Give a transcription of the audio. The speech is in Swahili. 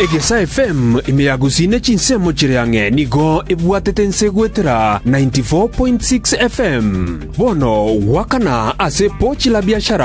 Egesa FM imeyagusine chinsemo chireange nigo ibwatete nsegwetera 94.6 FM. Bono wakana ase pochi la biashara